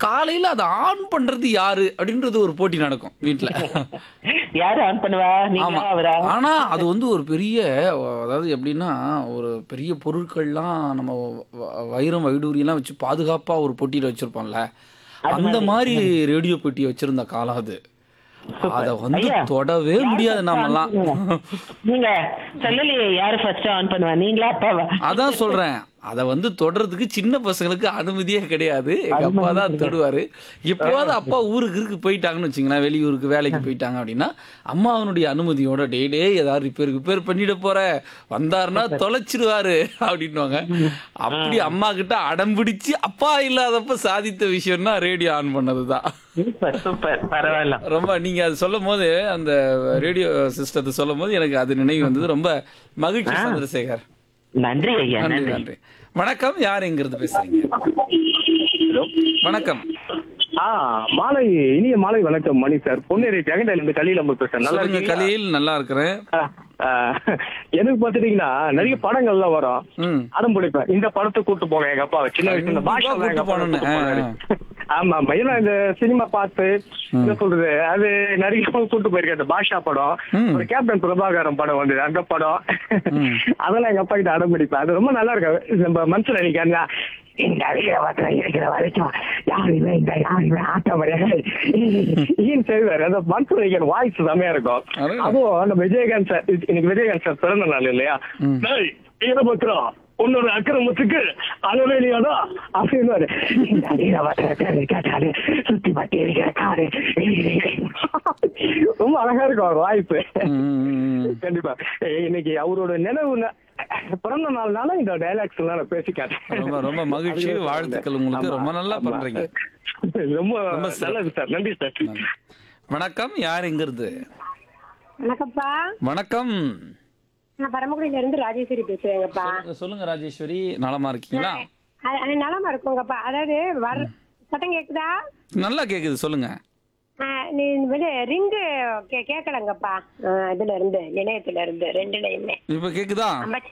காலையில அத ஆன் பண்றது யாரு? அப்படின்றது ஒரு போட்டி நடக்கும் வீட்ல. யாரு ஆன் பண்ணுவா? ஆமா. நீங்களா அவரா? ஆனா அது வந்து ஒரு பெரிய அதாவது எப்படின்னா, ஒரு பெரிய பொருட்கள்லாம் நம்ம வைரம், வைடூரியம்லாம் வச்சு பாதுகாப்பா ஒரு பெட்டியில வச்சிருப்போம்ல. அது அந்த மாதிரி. மாரி ரேடியோ பெட்டி வச்சிருந்த காலம் அது. அத சூப்பர். வந்து ஐயா, தொடவே யாரு முடியாது first ஆன் நாமெல்லாம். பண்ணுவா? நீங்க சொல்லலையே யாரு ஃபர்ஸ்ட் ஆன் பண்ணுவா? நீங்களா அப்பாவா? அதான் சொல்றேன். அத வந்து தொடுறதுக்கு சின்ன பசங்களுக்கு அனுமதியே கிடையாது. எங்க அது அப்பா மாதிரி தான் கிடையாது. தொடுவாரு. எப்பயாவது அப்பா ஊருக்கு போயிட்டாங்கன்னு வச்சுங்களேன், வெளியூருக்கு வேலைக்கு போயிட்டாங்க அப்படின்னா, அம்மாவனுடைய அனுமதியோட டேய் டேய் ஏதாவது ரிப்பேர் பண்ணிட போற, வந்தாருன்னா தொலைச்சிருவாரு அப்படின்னுவாங்க. அப்படி அம்மா கிட்ட அடம் பிடிச்சு அப்பா இல்லாதப்ப சாதித்த விஷயம்னா ரேடியோ ஆன் பண்ணதுதான். சூப்பர் சூப்பர் பரவாயில்ல. ரொம்ப நீங்க அது சொல்லும்போது அந்த ரேடியோ சிஸ்டத்தை சொல்லும்போது எனக்கு அது நினைவு வந்தது. ரொம்ப மகிழ்ச்சி சந்திரசேகர். நன்றி ஐயா, நன்றி நன்றி. நன்றி. வணக்கம், யார் எங்கிருந்து பேசுறீங்க? வணக்கம். மாலை இனிய மாலை வணக்கம் மணி சார். பொன்னேரி ஜெகண்டால இருந்து கலியில் அம்பு பேசுறேன். நல்லா சொல்லுங்க இருக்கீங்களா? கலீல், நல்லா இருக்கிறேன். ஆ, எனக்கு பாத்துட்டீங்கன்னா நிறைய படங்கள்லாம் வரும். ம். அடம் பிடிப்பேன். இந்த படத்தை கூட்டு போங்க எங்க அப்பா சின்ன வயசுல இந்த பாஷா கண்டிப்பா எங்க அப்பா கூட்டு கூட்டு போனாரு. போகணும்னு. ஆமா ஆமா. ஏன்னா இந்த சினிமா பார்த்து என்ன சொல்றது, அது நிறைய கூட்டு போயிருக்கேன். இந்த பாஷா படம், ஒரு கேப்டன் பிரபாகரன் படம் வந்தது, அந்த படம் அதெல்லாம் எங்க அப்பா கிட்ட அடம் பிடிப்பேன். அது ரொம்ப நல்லா இருக்கு. நம்ம மனசுல நினைக்கிறேன், இந்த வீரவாசல இருக்கிற வரைக்கும் யாருமே இந்த யாருமே ஆட்ட முடியாது செய்வாரு. அந்த மனசுல நினைக்கிற வாய்ஸ் செமையா இருக்கும். அதுவும் அந்த விஜயகாந்த் சார், இன்னைக்கு விஜயகாந்த் சார் பிறந்த நாள் இல்லையா? வீரபத்ரம் உன்னோட அக்கிரமத்துக்கு அளவே இல்லையாதா அப்படின்னு இந்த வீரபத்திரத்தை கேட்டாரு சுத்தி பத்தி இருக்கிற காரு ரொம்ப அழகா இருக்கும் அவர் வாய்ப்பு. கண்டிப்பா இன்னைக்கு அவரோட நினைவு பிறந்த நாள்னால இந்த டைலாக்ஸ் எல்லாம் நான் பேசி காட்டுறேன். ரொம்ப ரொம்ப மகிழ்ச்சி, வாழ்த்துக்கள் உங்களுக்கு. ரொம்ப நல்லா பண்றீங்க. ரொம்ப நல்லது சார். நன்றி சார். வணக்கம், யார் எங்கிருந்து? வணக்கம்ப்பா. வணக்கம். நான் பரமக்குடியில இருந்து ராஜேஸ்வரி பேசுறேங்கப்பா. சொல்லுங்க ராஜேஸ்வரி, நலமா இருக்கீங்களா? நலமா இருக்குங்கப்பா. அதாவது சத்தம் கேக்குதா? நல்லா கேக்குது, சொல்லுங்க. நீ ரிங்கு கேட்கலங்கப்பா. இதுல இருந்து இணையத்துல இருந்து ரெண்டுலயுமே இப்ப கேக்குதா?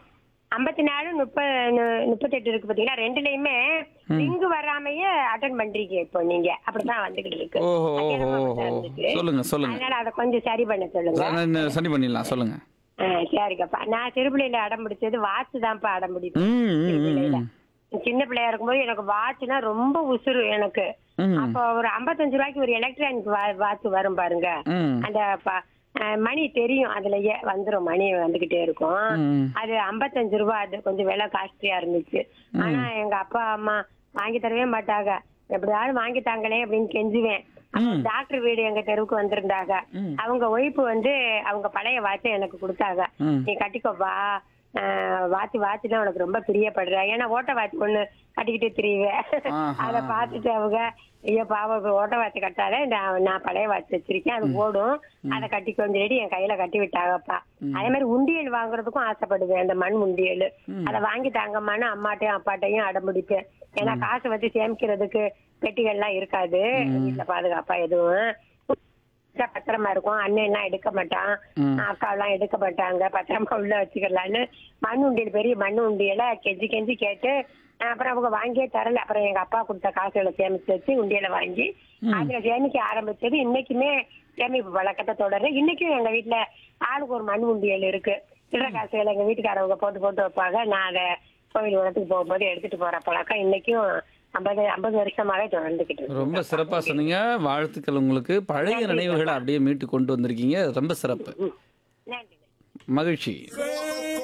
54 38 இருக்கு பாத்தீங்களா? ரெண்டுலயுமே ரிங்கு வராமையே அட்டன் பண்றீங்க இப்போ நீங்க. அப்படிதான் வந்துகிட்டு இருக்கு. ஓஹோ சொல்லுங்க சொல்லுங்க. அதனால அதை கொஞ்சம் சரி பண்ண சொல்லுங்க. சரி பண்ணிடலாம், சொல்லுங்க. சரிங்கப்பா. நான் சிறுபிள்ளையில அடம் பிடிச்சது வாட்ச் தான்ப்பா அடம் பிடிப்பேன். சின்ன பிள்ளையா இருக்கும்போது எனக்கு வாட்ச்னா ரொம்ப உசுறு எனக்கு. அப்போ ஒரு 55 ரூபாய்க்கு ஒரு எலக்ட்ரானிக் வாட்ச் வரும் பாருங்க. அந்த மணி தெரியும், அதுலயே வந்துரும், மணி வந்துகிட்டே இருக்கும். அது 55 ரூபாய். அது கொஞ்சம் விலை காஸ்ட்லியா இருந்துச்சு. ஆனா எங்க அப்பா அம்மா வாங்கி தரவே மாட்டாங்க. எப்படியாவது வாங்கி தாங்களே அப்படின்னு கெஞ்சுவேன். டாக்டர் வீடு எங்க தெருவுக்கு வந்திருந்தாங்க. அவங்க ஒய்ஃபு அவங்க பழைய வாட்சை எனக்கு கொடுத்தாங்க. நீ கட்டிக்கோப்பா, வாட்ச்னா உனக்கு ரொம்ப பிரியப்படுற. ஏன்னா ஓட்ட வாட்ச் ஒண்ணு கட்டிக்கிட்டு திரியுவேன். அதை பார்த்துட்டு அவங்க, ஐயோ பாவம் ஓட்ட வாட்ச் கட்டாத, நான் பழைய வாட்ச் வச்சிருக்கேன், அது ஓடும், அதை கட்டிக்கொண்டு சொல்லி என் கையில கட்டி விட்டாங்கப்பா. அதே மாதிரி உண்டியல் வாங்குறதுக்கும் ஆசைப்படுவேன். அந்த மண் உண்டியல் அதை வாங்கி தாங்கம்மான்னு அம்மாட்டையும் அப்பாட்டையும் அடம்பிடிப்பேன். ஏன்னா காசு வச்சு சேமிக்கிறதுக்கு பெட்டிகள்லாம் இருக்காது வீட்டுல, பாதுகாப்பா எதுவும் பத்திரமா இருக்கும். அண்ணன் எல்லாம் எடுக்க மாட்டான், அக்கா எல்லாம் எடுக்க மாட்டாங்க, பத்திரமா உள்ள வச்சுக்கலான்னு மண் உண்டியல், பெரிய மண் உண்டியல கெஞ்சி கெஞ்சி கேட்டு அப்புறம் அவங்க வாங்கியே தரல. அப்புறம் எங்க அப்பா கொடுத்த காசுகளை சேமிச்சு வச்சு உண்டியலை வாங்கி அதுல சேமிக்க ஆரம்பிச்சது. இன்னைக்குமே சேமிப்பு வழக்கத்தை தொடர்றேன். இன்னைக்கும் எங்க வீட்டுல ஆளுக்கு ஒரு மண் உண்டியல் இருக்கு. சில்லற காசுகளை எங்க வீட்டுக்காரவங்க போட்டு போட்டு வைப்பாங்க. நான் அதை கோவில் உலகத்துக்கு போகும்போது எடுத்துட்டு போற பழக்கம் இன்னைக்கும் 50 வருஷமாவே தொடர்ந்துகிட்டு இருக்கு. ரொம்ப சிறப்பா சொன்னீங்க, வாழ்த்துக்கள் உங்களுக்கு. பழைய நினைவுகளை அப்படியே மீட்டு கொண்டு வந்திருக்கீங்க, ரொம்ப சிறப்பு. நன்றி. மகிழ்ச்சி.